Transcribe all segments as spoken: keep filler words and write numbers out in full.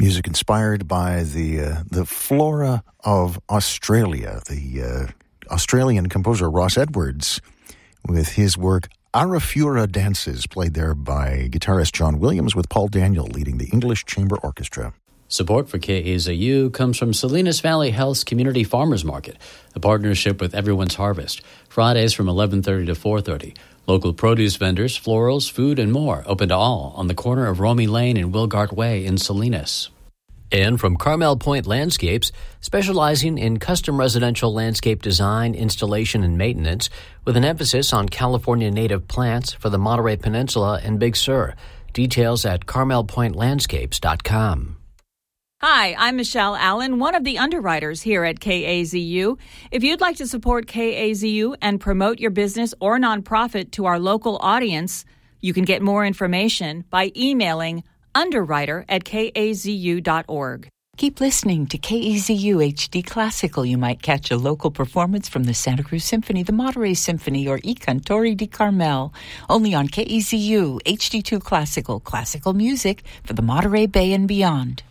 Music inspired by the uh, the flora of Australia. The uh, Australian composer Ross Edwards, with his work Arafura Dances, played there by guitarist John Williams, with Paul Daniel leading the English Chamber Orchestra. Support for K A Z U comes from Salinas Valley Health's Community Farmers Market, a partnership with Everyone's Harvest. Fridays from eleven thirty to four thirty. Local produce vendors, florals, food, and more, open to all on the corner of Romy Lane and Wilgart Way in Salinas. And from Carmel Point Landscapes, specializing in custom residential landscape design, installation, and maintenance, with an emphasis on California native plants for the Monterey Peninsula and Big Sur. Details at carmel point landscapes dot com. Hi, I'm Michelle Allen, one of the underwriters here at K A Z U. If you'd like to support K A Z U and promote your business or nonprofit to our local audience, you can get more information by emailing underwriter at k a z u dot org. Keep listening to K A Z U H D Classical. You might catch a local performance from the Santa Cruz Symphony, the Monterey Symphony, or I Cantori di Carmel. Only on K A Z U H D two Classical, classical music for the Monterey Bay and beyond.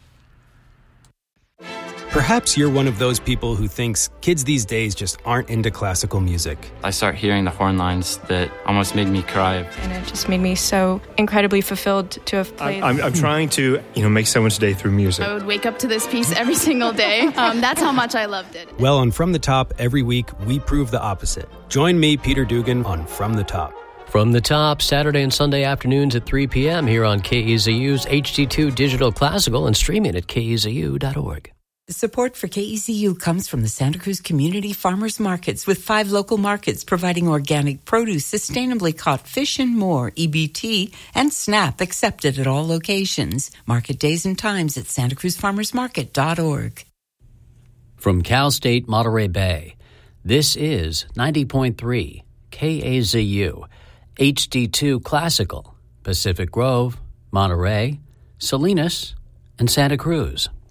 Perhaps you're one of those people who thinks kids these days just aren't into classical music. I start hearing the horn lines that almost made me cry. And it just made me so incredibly fulfilled to have played. I'm, I'm, I'm trying to, you know, make someone's day through music. I would wake up to this piece every single day. Um, that's how much I loved it. Well, on From the Top, every week, we prove the opposite. Join me, Peter Dugan, on From the Top. From the Top, Saturday and Sunday afternoons at three p.m. here on K A Z U's H D two Digital Classical and streaming at k a z u dot org. Support for K E Z U comes from the Santa Cruz Community Farmers Markets, with five local markets providing organic produce, sustainably caught fish, and more. E B T and SNAP accepted at all locations. Market days and times at santa cruz farmers market dot org. From Cal State Monterey Bay, this is ninety point three K A Z U, H D two Classical, Pacific Grove, Monterey, Salinas, and Santa Cruz.